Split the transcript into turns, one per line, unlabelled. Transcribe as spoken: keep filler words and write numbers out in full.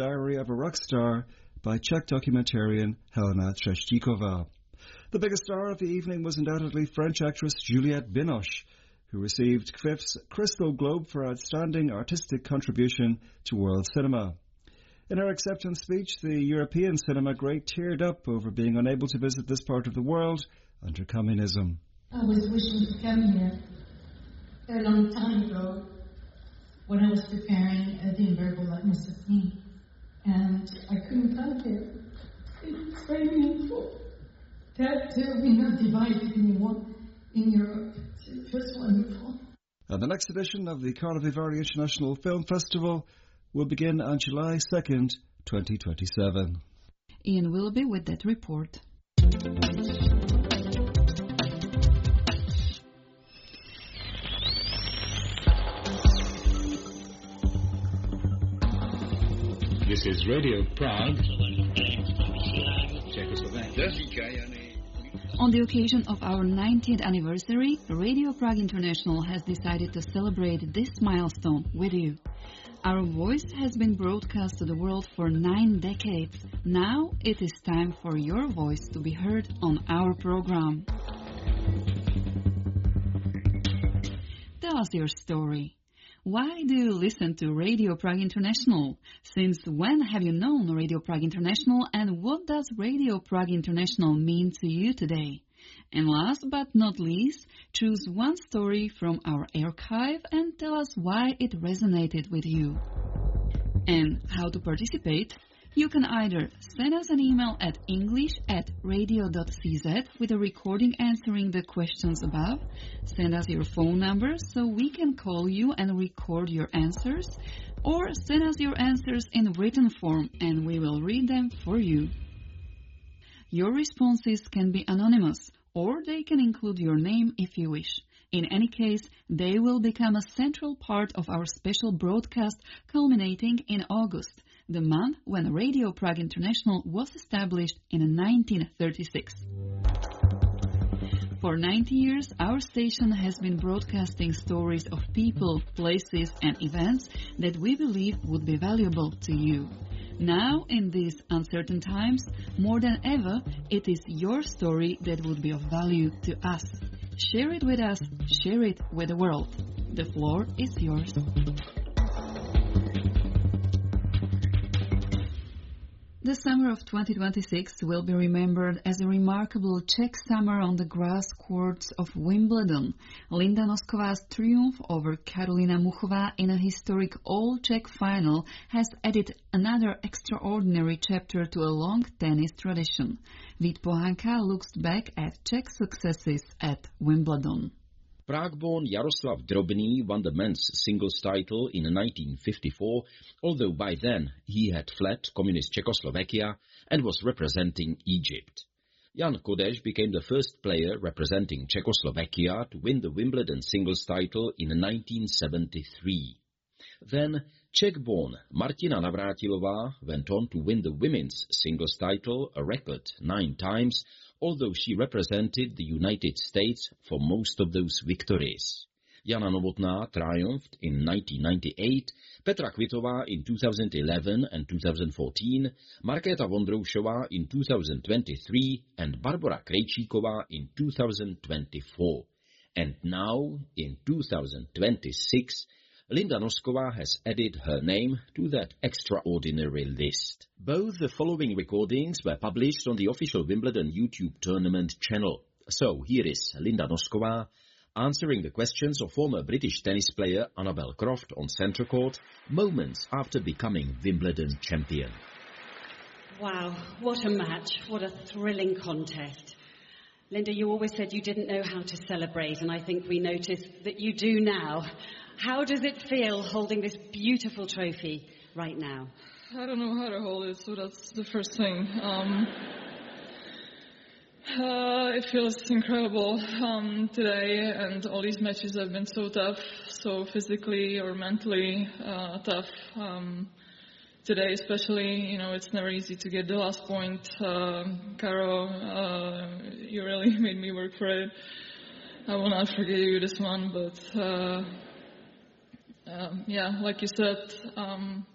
Diary of a Rock Star by Czech documentarian Helena Třeštíková. The biggest star of the evening was undoubtedly French actress Juliette Binoche, who received C F I F's Crystal Globe for outstanding artistic contribution to world cinema. In her acceptance speech, the European cinema great teared up over being unable to visit this part of the world under communism.
I was wishing to come here a long time ago when I was preparing the verbal likeness of me, and I couldn't come here. It's very meaningful that uh, we're not divided anymore in Europe. It was wonderful.
And the next edition of the Karlovy International Film Festival will begin on July second, twenty twenty-seven.
Ian Willoughby with that report.
This is Radio Prague, Czechoslovakia.
On the occasion of our ninetieth anniversary, Radio Prague International has decided to celebrate this milestone with you. Our voice has been broadcast to the world for nine decades. Now it is time for your voice to be heard on our program. Tell us your story. Why do you listen to Radio Prague International? Since when have you known Radio Prague International, and what does Radio Prague International mean to you today? And last but not least, choose one story from our archive and tell us why it resonated with you. And how to participate? You can either send us an email at english at radio dot c z with a recording answering the questions above, send us your phone number so we can call you and record your answers, or send us your answers in written form and we will read them for you. Your responses can be anonymous, or they can include your name if you wish. In any case, they will become a central part of our special broadcast culminating in August, the month when Radio Prague International was established in nineteen thirty-six. For ninety years, our station has been broadcasting stories of people, places and events that we believe would be valuable to you. Now, in these uncertain times, more than ever, it is your story that would be of value to us. Share it with us, share it with the world. The floor is yours. The summer of twenty twenty-six will be remembered as a remarkable Czech summer on the grass courts of Wimbledon. Linda Nosková's triumph over Karolina Muchová in a historic all-Czech final has added another extraordinary chapter to a long tennis tradition. Vít Pohanka looks back at Czech successes at Wimbledon.
Prague-born Jaroslav Drobný won the men's singles title in nineteen fifty-four, although by then he had fled communist Czechoslovakia and was representing Egypt. Jan Kodeš became the first player representing Czechoslovakia to win the Wimbledon singles title in nineteen seventy-three. Then Czech-born Martina Navrátilová went on to win the women's singles title a record nine times, although she represented the United States for most of those victories. Jana Novotná triumphed in nineteen ninety-eight, Petra Kvitová in two thousand eleven and two thousand fourteen, Markéta Vondroušová in two thousand twenty-three and Barbora Krejčíková in two thousand twenty-four. And now, in two thousand twenty-six, Linda Noskovář has added her name to that extraordinary list. Both the following recordings were published on the official Wimbledon YouTube tournament channel. So here is Linda Noskovář answering the questions of former British tennis player Annabel Croft on centre court moments after becoming Wimbledon champion.
Wow, what a match, what a thrilling contest. Linda, you always said you didn't know how to celebrate, and I think we noticed that you do now. How does it feel holding this beautiful trophy right now?
I don't know how to hold it, so that's the first thing. Um, uh, it feels incredible um, today, and all these matches have been so tough, so physically or mentally uh, tough. Um, today especially, you know, it's never easy to get the last point. Uh, Caro, uh, you really made me work for it. I will not forget you this one, but... Uh, Um, yeah, like you said, um,